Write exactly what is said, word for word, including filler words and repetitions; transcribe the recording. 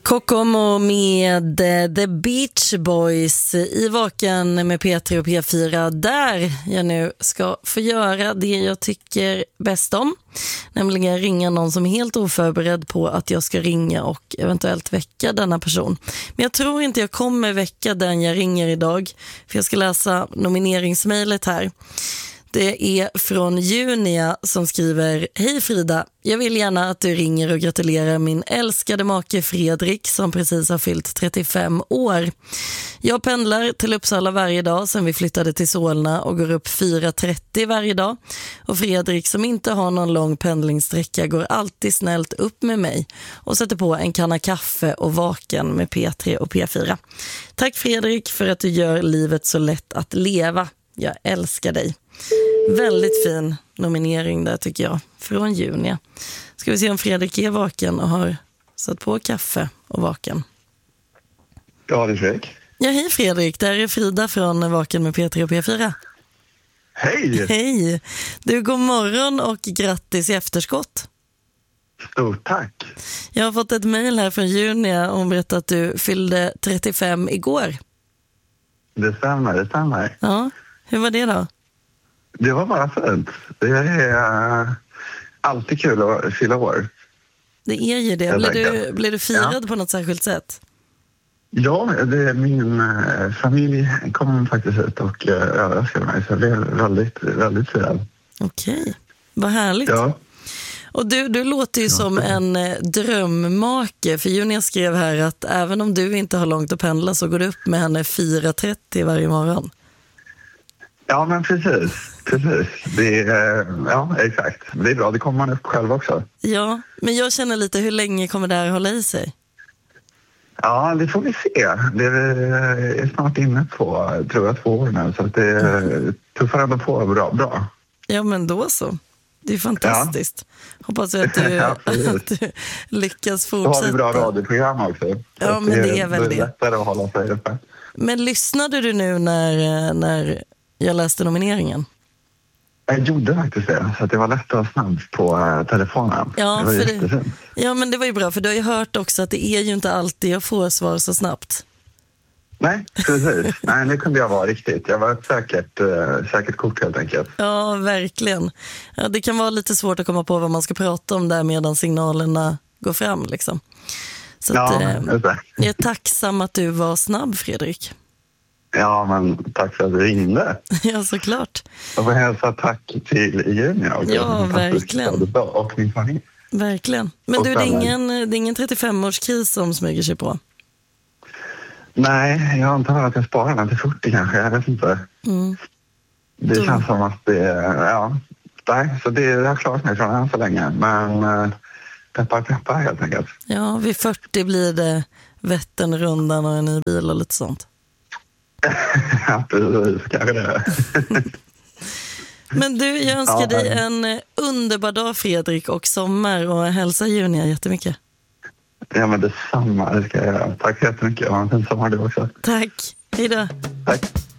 Kokomo med The Beach Boys i Vaken med P tre och P fyra, där jag nu ska få göra det jag tycker bäst om, nämligen ringa någon som är helt oförberedd på att jag ska ringa och eventuellt väcka denna person. Men jag tror inte jag kommer väcka den jag ringer idag, för jag ska läsa nomineringsmejlet här. Det är från Junia som skriver: Hej Frida, jag vill gärna att du ringer och gratulerar min älskade make Fredrik som precis har fyllt trettiofem år. Jag pendlar till Uppsala varje dag sedan vi flyttade till Solna och går upp fyra trettio varje dag. Och Fredrik, som inte har någon lång pendlingssträcka, går alltid snällt upp med mig och sätter på en kanna kaffe och Vaken med P tre och P fyra. Tack Fredrik för att du gör livet så lätt att leva. Jag älskar dig. Väldigt fin nominering där tycker jag, från Junia. Ska vi se om Fredrik är vaken och har satt på kaffe och Vaken. Ja, det är Fredrik. Ja, hej Fredrik. Där är Frida från Vaken med P tre och P fyra. Hej! Hej! Du, god morgon och grattis i efterskott. Stort tack. Jag har fått ett mejl här från Junia och hon berättar att du fyllde trettiofem igår. Det stämmer, det stämmer. Ja, hur var det då? Det var bara fint. Det är uh, alltid kul att fylla år. Det är ju det. Blev du, blev du firad ja. på något särskilt sätt? Ja, det, min uh, familj kom faktiskt ut och uh, överraskade mig. Så jag blev väldigt, väldigt firad. Okej, vad härligt. Ja. Och du, du låter ju ja. som en eh, drömmake. För Junia skrev här att även om du inte har långt att pendla så går du upp med henne fyra trettio varje morgon. Ja, men precis. Precis. Det är, ja, exakt. Det är bra, det kommer man upp själv också. Ja, men jag känner lite, hur länge kommer det här hålla i sig? Ja, det får vi se. Det är snart inne på, tror jag, två år nu. Så att det mm. tuffar ändå på bra, bra. Ja, men då så. Det är fantastiskt. Ja. Hoppas att du, ja, att du lyckas fortsätta. Då har vi bra radioprogram också. Ja, men det är väl det. Det är lättare att hålla sig uppe. Men lyssnade du nu när, när jag läste nomineringen? Jag gjorde faktiskt det, så att det var lätt och snabbt på uh, telefonen. Ja, det var för jättefint. Det, ja, men det var ju bra, för du har ju hört också att det är ju inte alltid jag får svar så snabbt. Nej, precis. Nej, det kunde jag vara riktigt. Jag var ett säkert, uh, säkert kort helt enkelt. Ja, verkligen. Ja, det kan vara lite svårt att komma på vad man ska prata om där medan signalerna går fram liksom. Så ja, att, eh, jag är tacksam att du var snabb, Fredrik. Ja, men tack för att du ringde. Ja, såklart. Jag får hälsa tack till Junia. Och ja, verkligen. Och min familj. Verkligen. Men och du, det är, ingen, det är ingen trettiofem-årskris som smyger sig på? Nej, jag antar att jag sparar den till fyrtio kanske. Jag vet inte. Mm. Det Då. känns som att det är... Ja, nej, så det har klarat mig från än så länge. Men äh, peppar, peppar helt enkelt. Ja, vid fyrtio blir det Vätternrundan och en ny bil och lite sånt. Ja, precis. Kanske det. Men du, jag önskar ja, dig en underbar dag, Fredrik, och sommar, och hälsa Junia jättemycket. Ja, men detsamma. Det ska jag göra. Tack så jättemycket. Ha en fin sommar du också. Tack. Hej då. Tack.